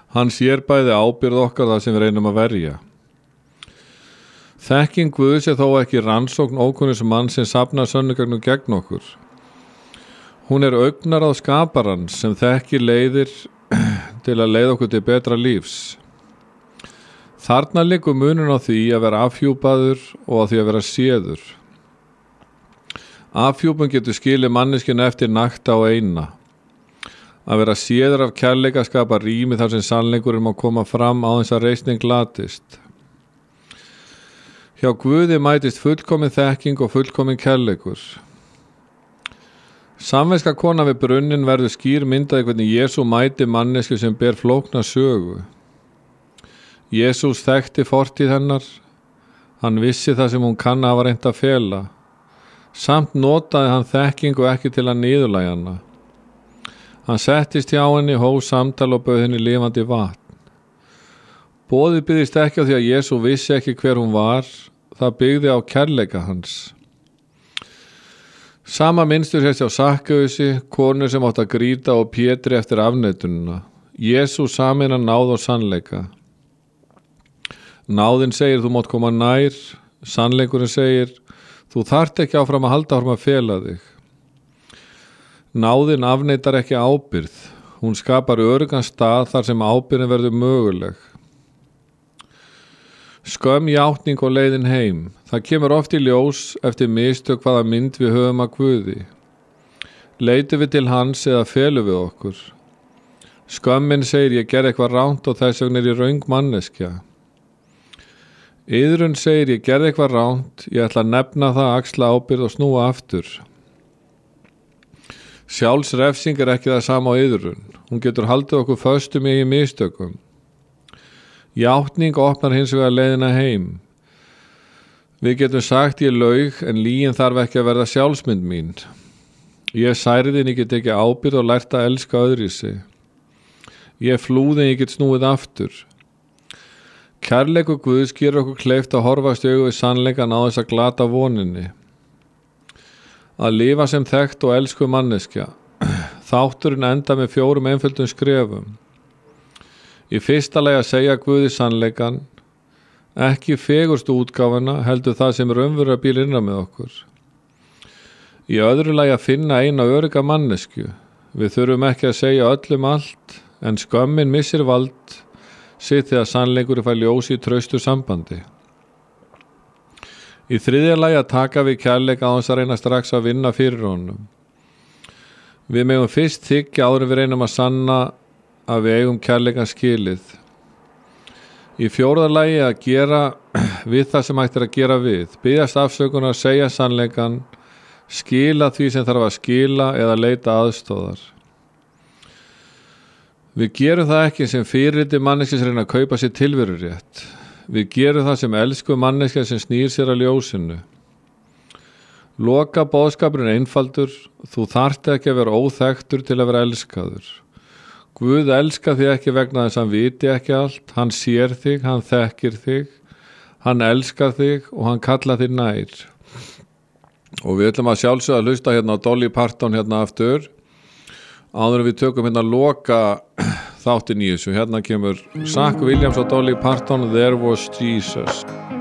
Hann sér bæði ábyrgð okkar það sem við reynum að verja. Þekking Guðs þó ekki rannsókn ókunnugs manns sem safnar sönnugögnum gegn okkur. Hún augnaráð skaparans sem þekkir leiðir til að leiða okkur til betra lífs. Þarna liggur munun á því að vera afhjúpaður og á því að vera séður. Afhjúpun getur skilið manneskjuna eftir nakta og eina. Að vera séður af kærleika skapar rými þar sem sannleikurinn má koma fram á þess að reisning glatist. Hjá Guði mætist fullkomin þekking og fullkomin kærleikur. Samviska kona við brunnin verður skýr myndaði hvernig Jesú mæti mannesku sem ber flókna sögu. Jesús þekkti fortíð hennar. Hann vissi það sem hún kann að hafa reynt að fela. Samt notaði hann þekkingu ekki til að niðurlægja hana. Hann settist hjá henni, hóf samtal og bauð henni lifandi vatn. Boðið byggðist ekki á því að Jesú vissi ekki hver hún var. Það byggði á kærleika hans. Sama mynstur sést á Sakkeusi, konu sem átt að grýta og Pétri eftir afneitunina. Jesú sameinar náð og sannleika. Náðin segir þú mátt koma nær, sannleikurinn segir þú þarft ekki áfram að halda áfram að fela þig. Náðin afneitar ekki ábyrgð, hún skapar öruggan stað þar sem ábyrgðin verður möguleg. Skömm, játning og leiðin heim, það kemur oft í ljós eftir mistök hvaða mynd við höfum að Guði. Leitum við til hans eða felum við okkur. Skömmin segir ég ger eitthvað rangt og þess vegna ég röng manneskja. Iðrun segir ég gerði eitthvað rangt, ég ætla að nefna það, axla ábyrgð og snúa aftur. Sjálfsrefsing ekki það sama á iðrun, hún getur haldið okkur föstum í mistökum. Játning opnar hins vegar leiðina heim. Við getum sagt ég laug en lygin þarf ekki að verða sjálfsmynd mín. Ég særði en ég get ekki ábyrgð og lært að elska öðruvísi. Ég flúði en ég get snúið aftur. Kærleikur Guðs gerir okkur kleift að horfast í augu við sannleikann á þess að glata voninni. Að lifa sem þekkt og elsku manneskja. Þátturinn enda með 4 einföldum skrefum. Í fyrsta lagi að segja Guði sannleikann, ekki fegurstu útgáfuna, heldur það sem raunverulega býr innra með okkur. Í öðru lagi að finna eina örugga mannesku. Við þurfum ekki að segja öllum allt, en skömmin missir vald sitt þegar sannleikurinn fær ljós í traustu sambandi. Í þriðja lagi að taka við kærleika á þess að reyna strax að vinna fyrir honum. Við megum fyrst þykja áður en við reynum að sanna að við eigum kærleikan skilið. Í 4. lagi að gera við það sem hægt að gera við, biðjast afsökunar, segja sannleikan, skila því sem þarf að skila eða leita aðstóðar. Við gerum það ekki sem fyrirliti manneskja sem reyna að kaupa sér tilverurétt. Við gerum það sem elsku manneskja sem snýr sér að ljósinu. Loka boðskapurinn einfaldur, þú þarft ekki að vera óþekktur til að vera elskaður. Guð elskar þig ekki vegna þess að hann viti ekki allt, hann sér þig, hann þekkir þig, hann elskar þig og hann kallar þig nær. Og við ætlum að sjálfsögða að hlusta hérna á Dolly Parton hérna aftur, áður en við tökum hérna loka þáttin í þessu. Hérna kemur Zach Williams og Dolly Parton, There Was Jesus.